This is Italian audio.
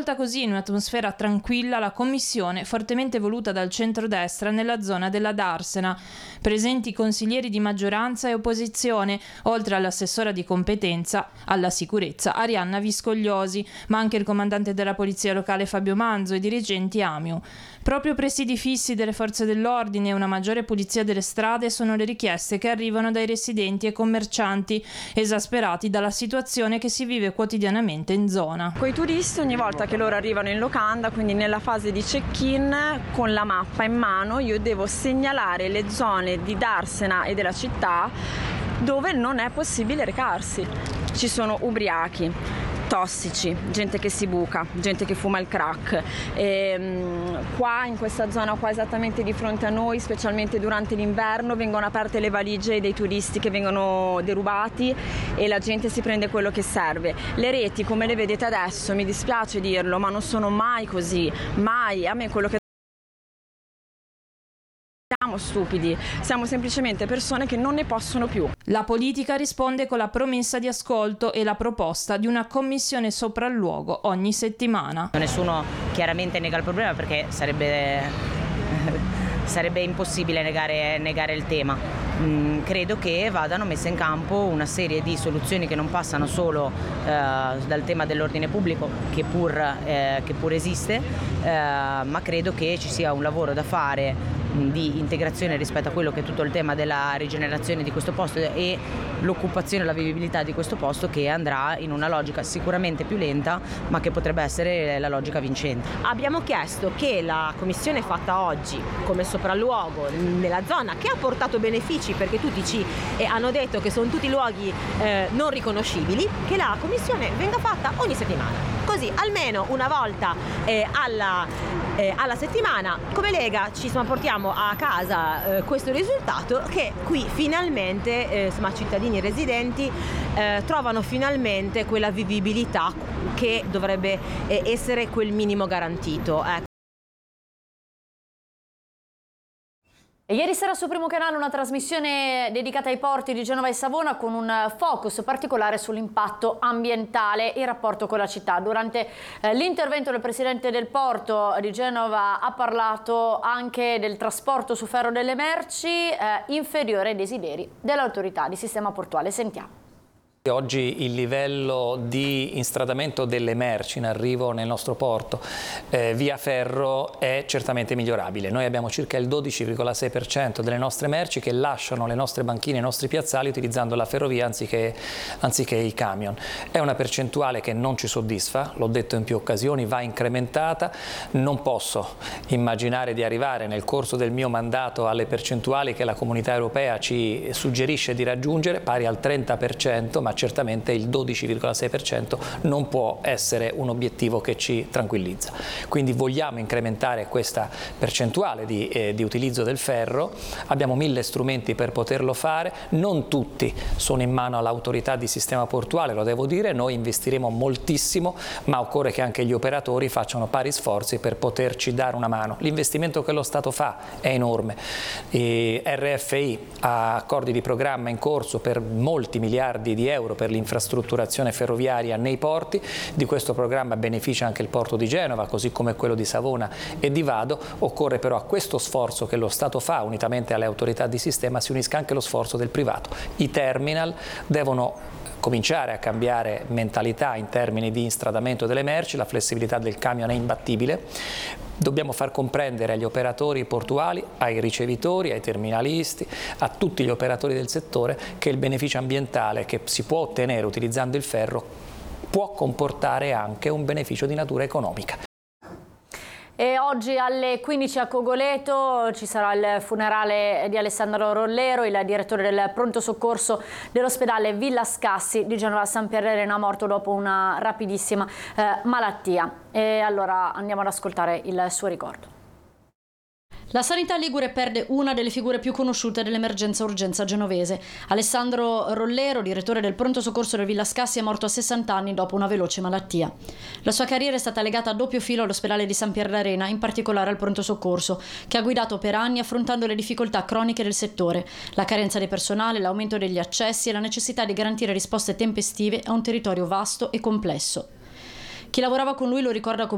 svolta così in un'atmosfera tranquilla la commissione fortemente voluta dal centrodestra nella zona della Darsena. Presenti consiglieri di maggioranza e opposizione, oltre all'assessora di competenza alla sicurezza Arianna Viscogliosi, ma anche il comandante della polizia locale Fabio Manzo e dirigenti AMIU. Proprio presidi fissi delle forze dell'ordine e una maggiore pulizia delle strade sono le richieste che arrivano dai residenti e commercianti, esasperati dalla situazione che si vive quotidianamente in zona. Coi turisti ogni volta che loro arrivano in locanda, quindi nella fase di check-in, con la mappa in mano io devo segnalare le zone di Darsena e della città dove non è possibile recarsi. Ci sono ubriachi, tossici, gente che si buca, gente che fuma il crack. Qua in questa zona qua esattamente di fronte a noi, specialmente durante l'inverno, vengono aperte le valigie dei turisti che vengono derubati e la gente si prende quello che serve. Le reti, come le vedete adesso, mi dispiace dirlo, ma non sono mai così, mai. A me quello che siamo stupidi, siamo semplicemente persone che non ne possono più. La politica risponde con la promessa di ascolto e la proposta di una commissione sopralluogo ogni settimana. Nessuno chiaramente nega il problema perché sarebbe impossibile negare il tema. Credo che vadano messe in campo una serie di soluzioni che non passano solo dal tema dell'ordine pubblico, che pur esiste, ma credo che ci sia un lavoro da fare di integrazione rispetto a quello che è tutto il tema della rigenerazione di questo posto e l'occupazione e la vivibilità di questo posto, che andrà in una logica sicuramente più lenta, ma che potrebbe essere la logica vincente. Abbiamo chiesto che la commissione fatta oggi come sopralluogo nella zona, che ha portato benefici perché tutti ci hanno detto che sono tutti luoghi non riconoscibili, che la commissione venga fatta ogni settimana. Così almeno una volta alla settimana come Lega ci portiamo a casa questo risultato, che qui finalmente cittadini e residenti trovano finalmente quella vivibilità che dovrebbe essere quel minimo garantito. E ieri sera su Primo Canale una trasmissione dedicata ai porti di Genova e Savona con un focus particolare sull'impatto ambientale e il rapporto con la città. Durante l'intervento del presidente del porto di Genova ha parlato anche del trasporto su ferro delle merci inferiore ai desideri dell'autorità di sistema portuale. Sentiamo. Oggi il livello di instradamento delle merci in arrivo nel nostro porto via ferro è certamente migliorabile. Noi abbiamo circa il 12,6% delle nostre merci che lasciano le nostre banchine, i nostri piazzali utilizzando la ferrovia anziché i camion. È una percentuale che non ci soddisfa, l'ho detto in più occasioni, va incrementata. Non posso immaginare di arrivare nel corso del mio mandato alle percentuali che la Comunità Europea ci suggerisce di raggiungere, pari al 30%, ma certamente il 12,6% non può essere un obiettivo che ci tranquillizza. Quindi vogliamo incrementare questa percentuale di utilizzo del ferro, abbiamo 1000 strumenti per poterlo fare, non tutti sono in mano all'autorità di sistema portuale, lo devo dire, noi investiremo moltissimo, ma occorre che anche gli operatori facciano pari sforzi per poterci dare una mano. L'investimento che lo Stato fa è enorme, RFI ha accordi di programma in corso per molti miliardi di euro per l'infrastrutturazione ferroviaria nei porti. Di questo programma beneficia anche il porto di Genova, così come quello di Savona e di Vado. Occorre però a questo sforzo che lo Stato fa, unitamente alle autorità di sistema, si unisca anche lo sforzo del privato. I terminal devono cominciare a cambiare mentalità in termini di instradamento delle merci, la flessibilità del camion è imbattibile. Dobbiamo far comprendere agli operatori portuali, ai ricevitori, ai terminalisti, a tutti gli operatori del settore che il beneficio ambientale che si può ottenere utilizzando il ferro può comportare anche un beneficio di natura economica. E oggi alle 15 a Cogoleto ci sarà il funerale di Alessandro Rollero, il direttore del pronto soccorso dell'ospedale Villa Scassi di Genova San Pierre, morto dopo una rapidissima malattia. E allora andiamo ad ascoltare il suo ricordo. La sanità ligure perde una delle figure più conosciute dell'emergenza-urgenza genovese. Alessandro Rollero, direttore del pronto soccorso del Villa Scassi, è morto a 60 anni dopo una veloce malattia. La sua carriera è stata legata a doppio filo all'ospedale di San Pierre, in particolare al pronto soccorso, che ha guidato per anni affrontando le difficoltà croniche del settore, la carenza di personale, l'aumento degli accessi e la necessità di garantire risposte tempestive a un territorio vasto e complesso. Chi lavorava con lui lo ricorda come